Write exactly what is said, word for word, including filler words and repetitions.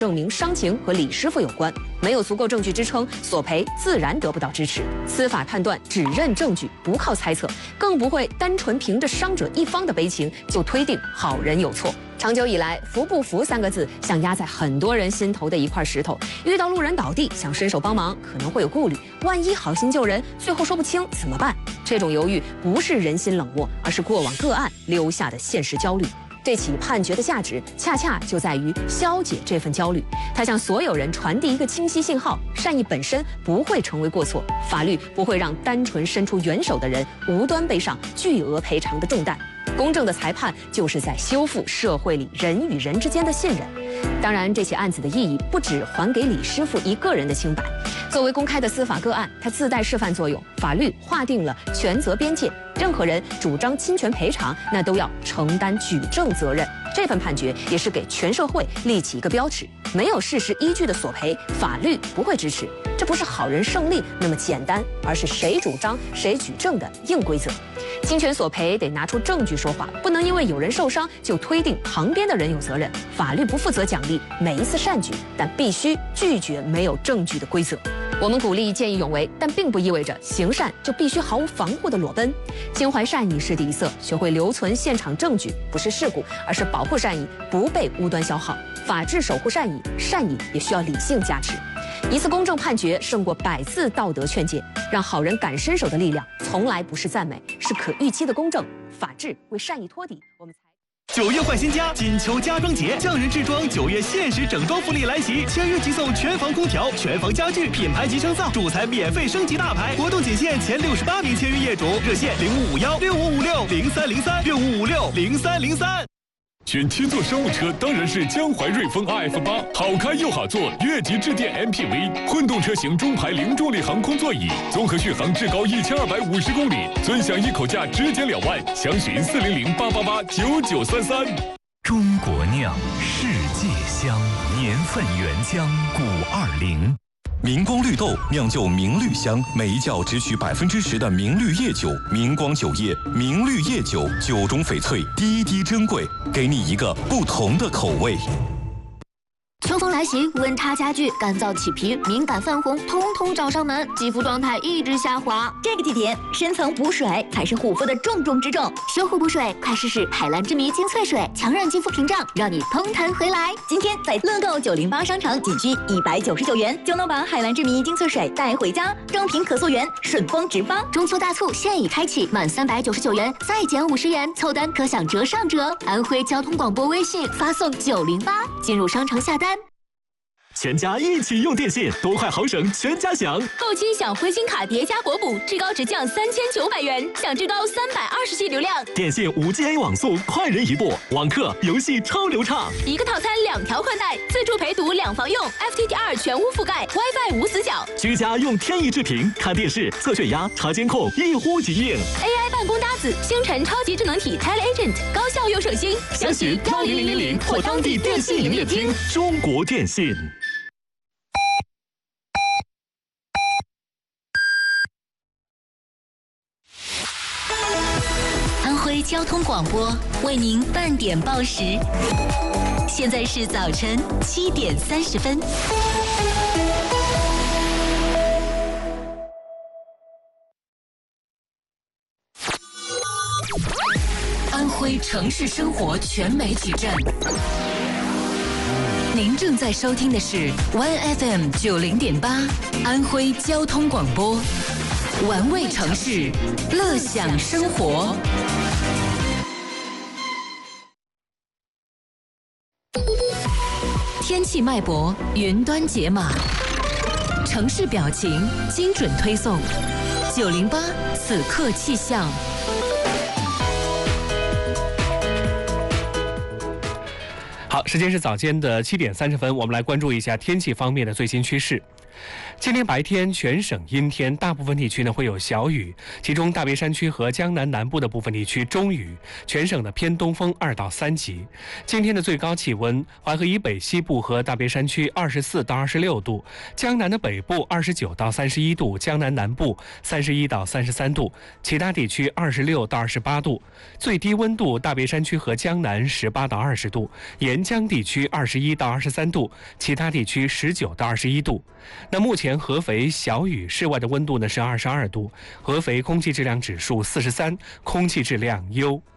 证明伤情和李师傅有关，没有足够证据支撑，索赔自然得不到支持。司法判断只认证据，不靠猜测，更不会单纯凭着伤者一方的悲情就推定好人有错。长久以来，服不服三个字像压在很多人心头的一块石头。遇到路人倒地，想伸手帮忙，可能会有顾虑，万一好心救人，最后说不清怎么办？这种犹豫不是人心冷漠，而是过往个案留下的现实焦虑。这起判决的价值，恰恰就在于消解这份焦虑。它向所有人传递一个清晰信号：善意本身不会成为过错，法律不会让单纯伸出援手的人无端背上巨额赔偿的重担。公正的裁判就是在修复社会里人与人之间的信任。当然，这起案子的意义不只还给李师傅一个人的清白。作为公开的司法个案，它自带示范作用。法律划定了权责边界，任何人主张侵权赔偿，那都要承担举证责任。这份判决也是给全社会立起一个标尺：没有事实依据的索赔，法律不会支持。这不是好人胜利那么简单，而是谁主张谁举证的硬规则。侵权索赔得拿出证据说话，不能因为有人受伤就推定旁边的人有责任。法律不负责奖励每一次善举，但必须拒绝没有证据的规则。我们鼓励见义勇为，但并不意味着行善就必须毫无防护的裸奔。心怀善意是底色，学会留存现场证据，不是事故，而是保护善意不被无端消耗。法治守护善意，善意也需要理性加持。一次公正判决胜过百次道德劝诫，让好人敢伸手的力量，从来不是赞美，是可预期的公正。法治为善意托底，我们才。 九月换新家，金秋家装节，匠人制装九月限时整装福利来袭，签约即送全房空调、全房家具、品牌集成灶，主材免费升级大牌。活动仅限前六十八名签约业主，热线零五五幺六五五六零三零三六五五六零三零三。 选七座商务车当然是江淮瑞风 R F 八， 好开又好坐，越级致电 M P V， 混动车型中排零重力航空座椅，综合续航至高一千二百五十公里，尊享一口价直减两万，详询四零零八八八九九三三。 中国酿，世界香，年份原浆古二零。明光绿豆酿就明绿香，每一窖只取百分之十的明绿叶酒，明光酒业明绿叶酒，酒中翡翠，滴滴珍贵，给你一个不同的口味。 秋风来袭，温差加剧，干燥起皮，敏感泛红，通通找上门，肌肤状态一直下滑。 这个季节，深层补水才是护肤的重中之重。 修护补水，快试试海蓝之谜精粹水，强韧肌肤屏障，让你通弹回来。 今天在乐购九零八商城，仅需一百九十九元就能把海蓝之谜精粹水带回家，正品可溯源，顺丰直发。 中秋大促现已开启，满三百九十九元再减五十元，凑单可享折上折。安徽交通广播微信发送九零八，进入商城下单。 全家一起用电信，多快好省，全家享。 购七享灰星卡叠加国补，至高直降三千九百元，享至高三百二十 G 流量。 电信 五 G A 网速，快人一步，网课游戏超流畅。 一个套餐两条宽带，自助陪读两房用 ，F T T R 全屋覆盖 ，WiFi 无死角。 居家用天翼智屏，看电视、测血压、查监控，一呼即应。 A I 办公搭子，星辰超级智能体 TeleAgent， 高效又省心。 详询幺零零零零或当地电信营业厅。中国电信。 交通广播为您半点报时，现在是早晨七点三十分。安徽城市生活全媒体站，您正在收听的是 One F M 九零点八安徽交通广播，玩味城市，乐享生活。天气脉搏，云端解码，城市表情，精准推送。九零八此刻气象。 好，时间是早间的七点三十分，我们来关注一下天气方面的最新趋势。今天白天全省阴天，大部分地区呢会有小雨，其中大别山区和江南南部的部分地区中雨，全省的偏东风二到三级。今天的最高气温，淮河以北西部和大别山区二十四到二十六度，江南的北部二十九到三十一度，江南南部三十一到三十三度，其他地区二十六到二十八度。最低温度，大别山区和江南十八到二十度，沿沿江地区二十一到二十三度，其他地区十九到二十一度。那目前合肥小雨，室外的温度呢是二十二度，合肥空气质量指数四十三，空气质量优。